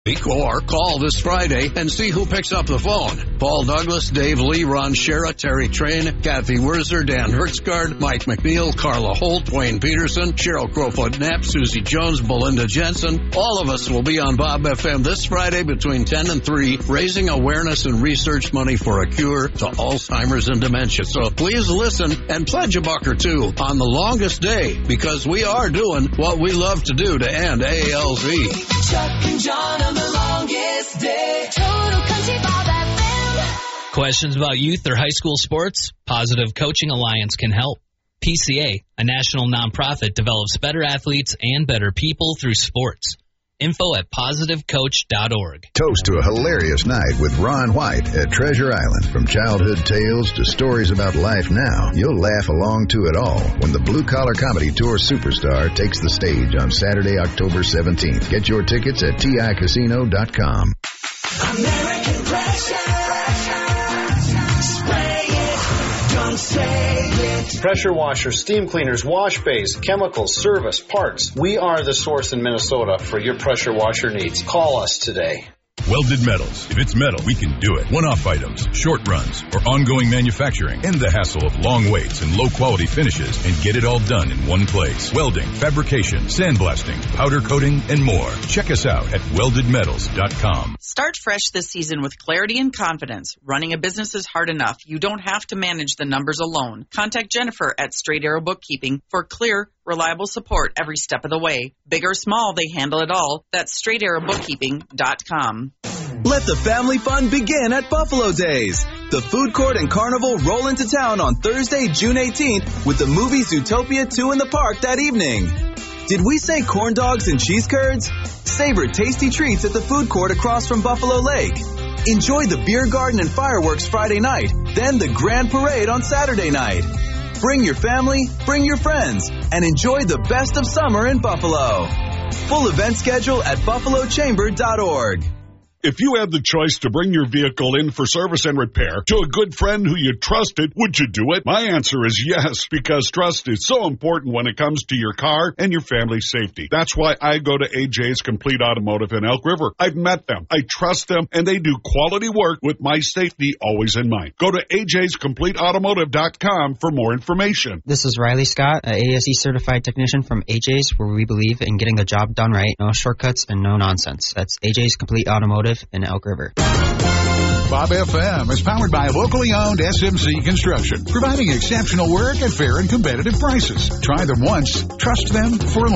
Or call this Friday and see who picks up the phone. Paul Douglas, Dave Lee, Ron Shera, Terry Train, Kathy Werzer, Dan Hertzgaard, Mike McNeil, Carla Holt, Wayne Peterson, Cheryl Crowfoot Knapp, Susie Jones, Belinda Jensen. All of us will be on Bob FM this Friday between 10 and 3, raising awareness and research money for a cure to Alzheimer's and dementia. So please listen and pledge $1 or $2 on the longest day, because we are doing what we love to do to end ALZ. Chuck and John on the longest day. Total Country Bob FM. Questions about youth or high school sports? Positive Coaching Alliance can help. PCA, a national nonprofit, develops better athletes and better people through sports. Info at positivecoach.org. Toast to a hilarious night with Ron White at Treasure Island. From childhood tales to stories about life now, you'll laugh along to it all when the Blue Collar Comedy Tour Superstar takes the stage on Saturday, October 17th. Get your tickets at TICasino.com. American pressure. Spray it. Don't say it. Pressure washers, steam cleaners, wash bays, chemicals, service, parts. We are the source in Minnesota for your pressure washer needs. Call us today. Welded Metals. If it's metal, we can do it. One-off items, short runs, or ongoing manufacturing. End the hassle of long waits and low-quality finishes and get it all done in one place. Welding, fabrication, sandblasting, powder coating, and more. Check us out at weldedmetals.com. Start fresh this season with clarity and confidence. Running a business is hard enough. You don't have to manage the numbers alone. Contact Jennifer at Straight Arrow Bookkeeping for clear, reliable support every step of the way. Big or small, they handle it all. That's straightarrowbookkeeping.com. Let the family fun begin at Buffalo Days. The food court and carnival roll into town on Thursday, June 18th with the movie Zootopia 2 in the park that evening. Did we say corn dogs and cheese curds? Savor tasty treats at the food court across from Buffalo Lake. Enjoy the beer garden and fireworks Friday night, then the grand parade on Saturday night. Bring your family, bring your friends, and enjoy the best of summer in Buffalo. Full event schedule at buffalochamber.org. If you had the choice to bring your vehicle in for service and repair to a good friend who you trusted, would you do it? My answer is yes, because trust is so important when it comes to your car and your family's safety. That's why I go to AJ's Complete Automotive in Elk River. I've met them, I trust them, and they do quality work with my safety always in mind. Go to ajscompleteautomotive.com for more information. This is Riley Scott, an ASE certified technician from AJ's, where we believe in getting the job done right. No shortcuts and no nonsense. That's AJ's Complete Automotive in Elk River. Bob FM is powered by locally owned SMC Construction, providing exceptional work at fair and competitive prices. Try them once, trust them for life.